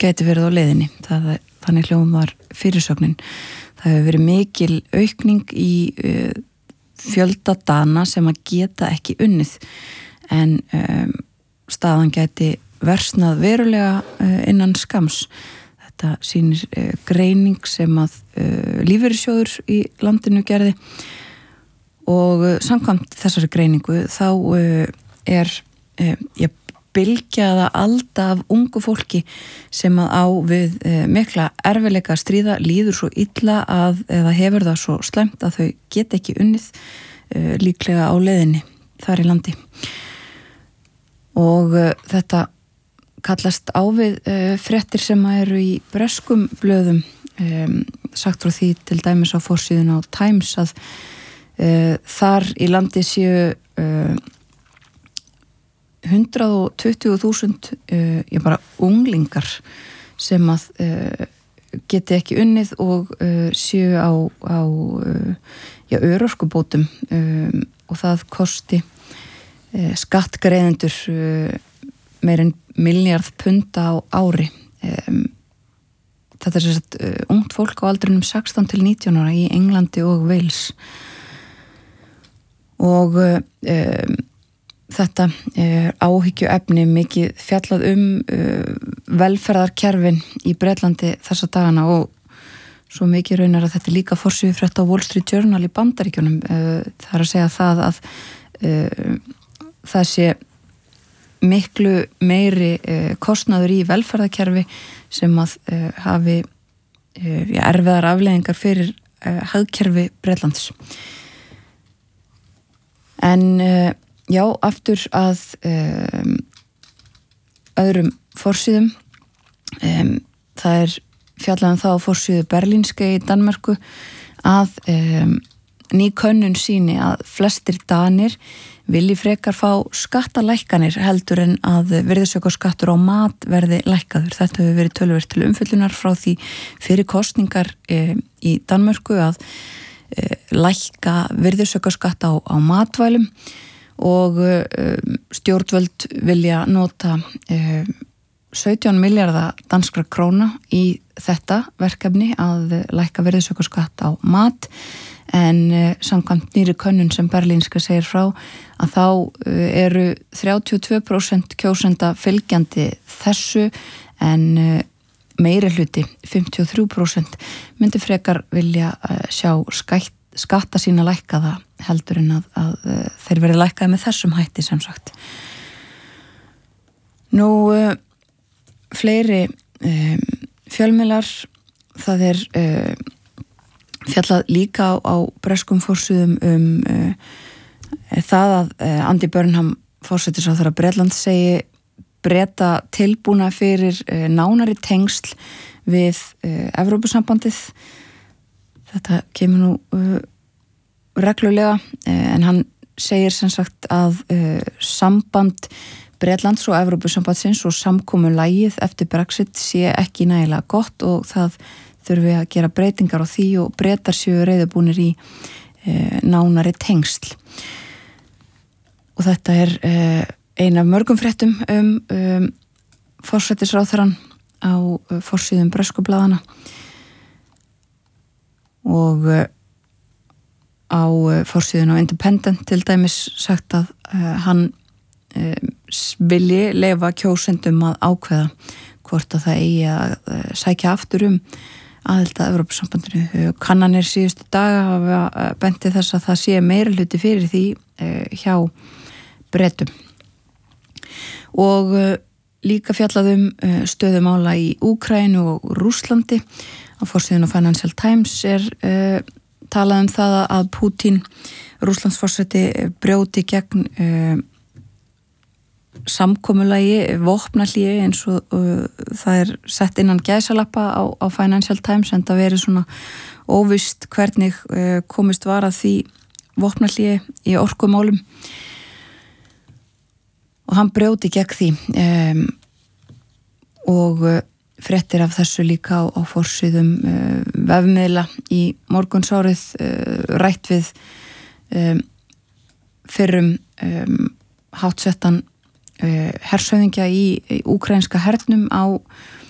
gæti verið á leiðinni. Þannig hljómar fyrirsögnin. Það hefur verið mikil aukning í fjölda Dana sem að geta ekki unnið, en staðan gæti versnað verulega innan skams. Þetta sýnir greining sem að lífeyrissjóður í landinu gerði, og samkvæmt þessari greiningu þá bylgjaða alda af ungu fólki sem að á við mikla erfiðleika að stríða, líður svo illa eða hefur það svo slæmt að þau geta ekki unnið, líklega á leiðinni þar í landi. Og þetta kallast á við fréttir sem eru í breskum blöðum, sagt frá því til dæmis á forsíðuna á Times að þar í landi séu 120.000 bara unglingar sem að geti ekki unnið og séu á örorkubótum, og það kosti skattgreiðendur meir en milljarð punda á ári. Þetta sem sagt ungt fólk á aldrinum 16 til 19 ára í Englandi og Wales, og þetta áhyggjuefni mikið fjallað velferðarkerfin í Bretlandi þessa dagana, og svo mikið raunar að þetta líka forsíðufrétt á Wall Street Journal í Bandaríkjunum. Það að segja það að það sé miklu meiri kostnaður í velferðarkerfi sem að hafi erfiðar afleiðingar fyrir hagkerfi Bretlands. En já, aftur að öðrum forsíðum. Það fjallaðan þá á forsíðu Berlínske í Danmörku að ný könnun sýni að flestir Danir vilji frekar fá skattalækkanir heldur en að virðisaukaskattur á mat verði lækkaður. Þetta hefur verið töluvert til umfjöllunar frá því fyrir kosningar í Danmörku að lækka virðisaukaskatt á matvælum, og stjórnvöld vilja nota 17 milljarða danskra króna í þetta verkefni að lækka virðisaukaskatt á mat, en samkvæmt nýrri könnun sem Berlínska segir frá að þá eru 32% kjósenda fylgjandi þessu, en meiri hluti 53% myndi frekar vilja sjá skatta sína lækkaða heldur en að þeir verði lækkaði með þessum hætti sem sagt. Nú fleiri fjölmiðlar, það fjallað líka á breskum forsíðum það að Andy Burnham, forsætisráðherra Bretlands, segi Breta tilbúna fyrir nánari tengsl við Evrópusambandið. Þetta kemur nú reglulega, en hann segir sem sagt að samband Bretlands og Evrópusambandsins og samkomulagið eftir Brexit sé ekki nægilega gott, og það þurfi að gera breytingar á því, og Bretar séu reiðubúnir í nánari tengsl. Og þetta ein af mörgum fréttum forsætisráðherrann á forsíðum bresku blaðana, og á forsíðun á Independent til dæmis sagt að hann vilji leyfa kjósendum að ákveða hvort að það eigi að sækja aftur aðild að Evrópusambandinu. Kannanir síðustu daga hafa bentið þess að það sé meirihluti fyrir því hjá Bretum. Og líka fjallaðum stöðumála í Úkraínu og Rússlandi. Á forsíðun á Financial Times talað það að Putin, Rússlandsforseti, brjóti gegn samkomulagi, vopnahlýi eins og það sett innan gæsalappa á Financial Times, en það verið svona óvíst hvernig komist var að því vopnahlýi í orkumálum, og hann brjóti gegn því, og fréttir af þessu líka á forsíðum vefmiðla í morgunsárið, rætt við fyrrum hátsettan hershöfðingja í úkraínska hernum á